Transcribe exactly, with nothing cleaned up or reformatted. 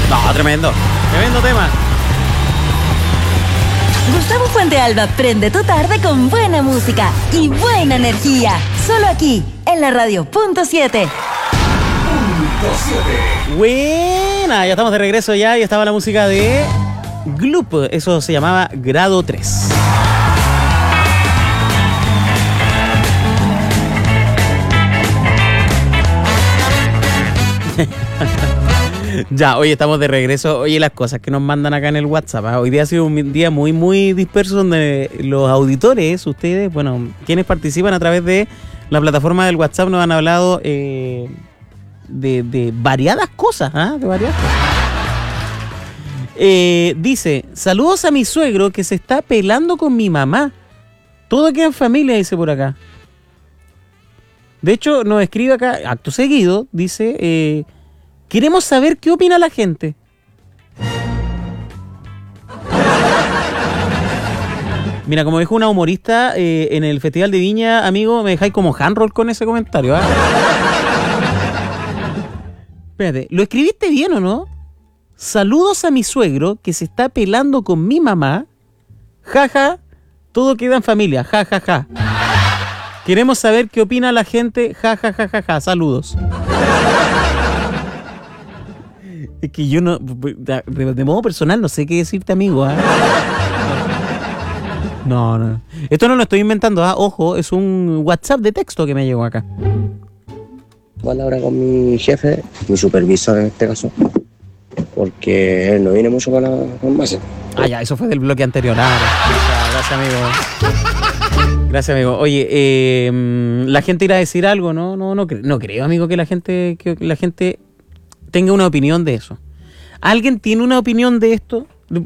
No, tremendo. Tremendo tema. Gustavo Fuentealba prende tu tarde con buena música y buena energía. Solo aquí, en la radio punto siete. Buena, ya estamos de regreso ya y estaba la música de Gloop. Eso se llamaba Grado tres. Ya, hoy estamos de regreso. Oye, las cosas que nos mandan acá en el WhatsApp, ¿eh? Hoy día ha sido un día muy, muy disperso donde los auditores, ustedes, bueno, quienes participan a través de la plataforma del WhatsApp nos han hablado eh, de, de variadas cosas, ¿eh? De variadas cosas. Eh, dice, saludos a mi suegro que se está pelando con mi mamá. Todo queda en familia, dice por acá. De hecho, nos escribe acá, acto seguido, dice... Eh, queremos saber qué opina la gente. Mira, como dijo una humorista eh, en el Festival de Viña, amigo, me dejáis como handroll con ese comentario, ¿eh? Espérate, ¿lo escribiste bien o no? Saludos a mi suegro que se está pelando con mi mamá. Jaja, todo queda en familia, jajaja. Ja, ja. Queremos saber qué opina la gente, jajajaja. Ja, ja, ja. Saludos. Es que yo no, de, de modo personal no sé qué decirte, amigo, ¿eh? No, no. Esto no lo estoy inventando, ¿eh? Ojo, es un WhatsApp de texto que me llegó acá. Palabra con mi jefe, mi supervisor en este caso, porque él no viene mucho con la farmacia. Ah, ya, eso fue del bloque anterior. Ah, gracias, gracias, amigo. Gracias, amigo. Oye, eh, la gente irá a decir algo, ¿no? No, no, no creo, amigo, que la gente, que la gente tenga una opinión de eso. ¿Alguien tiene una opinión de esto?